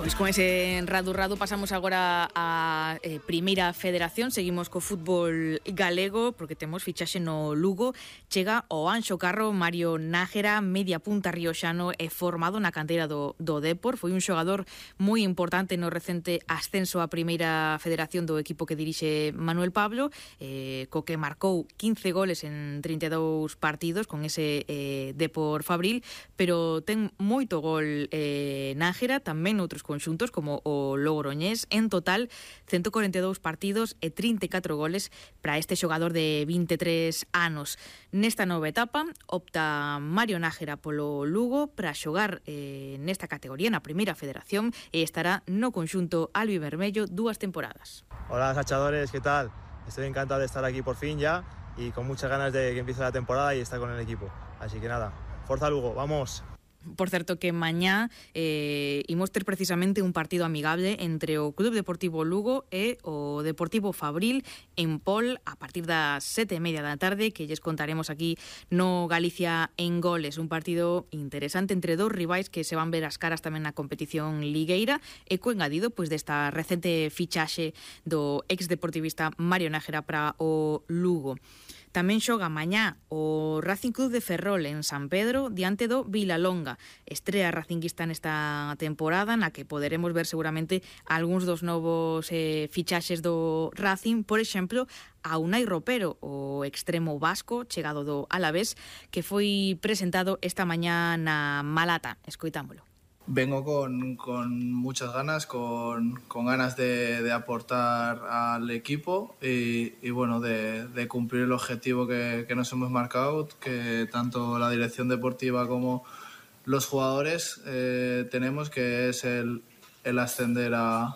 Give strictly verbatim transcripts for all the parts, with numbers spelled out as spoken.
Pois con ese radu radu pasamos agora a eh, Primeira Federación. Seguimos co fútbol galego porque temos fichaxe no Lugo. Chega o Anxo Carro, Mario Nájera, media punta rioxano e formado na canteira do, do Depor. Foi un xogador moi importante no recente ascenso á Primeira Federación do equipo que dirixe Manuel Pablo, eh, co que marcou quince goles en trinta e dous partidos con ese eh, Depor Fabril, pero ten moito gol eh, Nájera, tamén outros conxuntos como o Logroñés. En total, ciento corenta e dous partidos e trinta e catro goles para este xogador de vinte e tres anos. Nesta nova etapa, opta Mario Nájera polo Lugo para xogar eh, nesta categoría, na Primeira Federación, e estará no conxunto albivermello dúas temporadas. Hola, sachadores, ¿qué tal? Estoy encantado de estar aquí por fin ya y con muchas ganas de que empiece la temporada y estar con el equipo. Así que nada, Forza Lugo, vamos. Por certo que mañá eh, imos ter precisamente un partido amigable entre o Club Deportivo Lugo e o Deportivo Fabril en Pol a partir das sete e media da tarde, que lles contaremos aquí no Galicia en Goles. Un partido interesante entre dous rivais que se van ver as caras tamén na competición ligueira e co engadido pois desta recente fichaxe do ex deportivista Mario Nájera para o Lugo. Tamén xoga mañá o Racing Club de Ferrol en San Pedro diante do Vilalonga. Estrea racinguista nesta temporada na que poderemos ver seguramente algúns dos novos eh, fichaxes do Racing, por exemplo, a Unai Ropero, o extremo vasco chegado do Alavés, que foi presentado esta mañá na Malata. Escoitámolo. Vengo con, con muchas ganas, con, con ganas de, de aportar al equipo y, y bueno, de, de cumplir el objetivo que, que nos hemos marcado, que tanto la dirección deportiva como los jugadores eh, tenemos, que es el, el ascender a,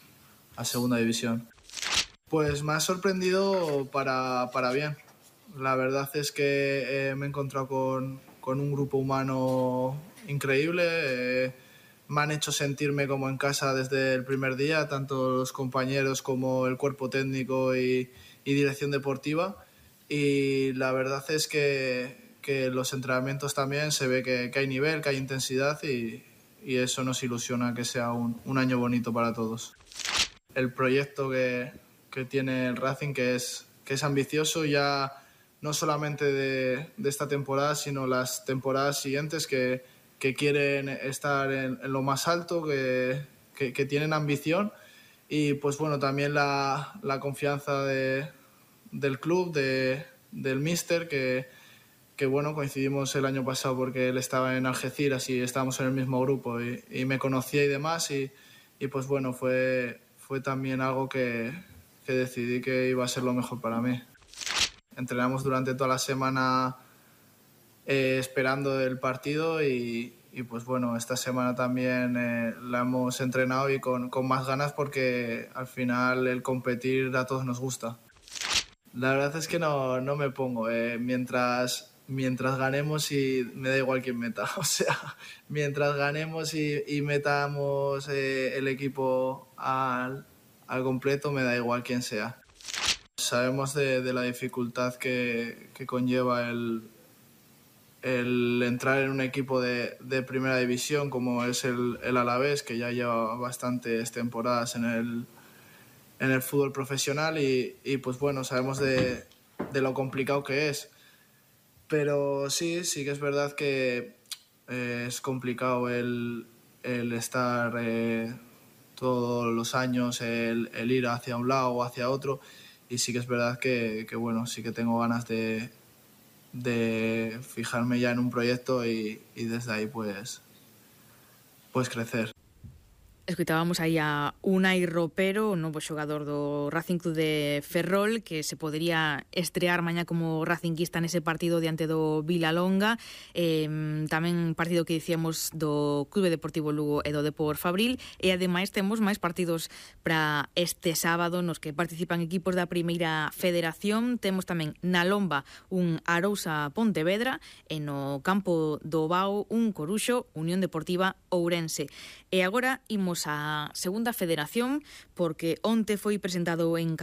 a segunda división. Pues me ha sorprendido para, para bien. La verdad es que eh, me he encontrado con, con un grupo humano increíble. Eh, me han hecho sentirme como en casa desde el primer día, tanto los compañeros como el cuerpo técnico y, y dirección deportiva, y la verdad es que, que los entrenamientos también se ve que, que hay nivel, que hay intensidad, y, y eso nos ilusiona que sea un, un año bonito para todos. El proyecto que, que tiene el Racing, que es, que es ambicioso ya no solamente de, de esta temporada, sino las temporadas siguientes, que que quieren estar en, en lo más alto, que, que, que tienen ambición, y pues bueno, también la, la confianza de, del club, de, del míster, que, que bueno, coincidimos el año pasado porque él estaba en Algeciras y estábamos en el mismo grupo y, y me conocía y demás, y, y pues bueno, fue, fue también algo que, que decidí que iba a ser lo mejor para mí. Entrenamos durante toda la semana Eh, esperando el partido y, y pues bueno, esta semana también eh, la hemos entrenado y con, con más ganas, porque al final el competir a todos nos gusta. La verdad es que no, no me pongo, eh, mientras, mientras ganemos, y me da igual quién meta, o sea, mientras ganemos y, y metamos eh, el equipo al, al completo, me da igual quién sea. Sabemos de, de la dificultad que, que conlleva el el entrar en un equipo de, de primera división como es el, el Alavés, que ya lleva bastantes temporadas en el, en el fútbol profesional, y, y pues bueno, sabemos de, de lo complicado que es. Pero sí, sí que es verdad que eh, es complicado el, el estar eh, todos los años, el, el ir hacia un lado o hacia otro, y sí que es verdad que, que bueno, sí que tengo ganas de de fijarme ya en un proyecto y, y desde ahí pues, pues crecer. Escutábamos aí a Unai Ropero, o novo xogador do Racing Club de Ferrol, que se podería estrear mañá como racinguista nese partido diante do Vilalonga. Eh, tamén partido que dicíamos do Clube Deportivo Lugo e do Depor Fabril, e ademais temos máis partidos para este sábado nos que participan equipos da Primeira Federación. Temos tamén na Lomba un Arousa Pontevedra e no campo do Bao un Coruxo Unión Deportiva Ourense. E agora imos a Segunda Federación, porque onte foi presentado en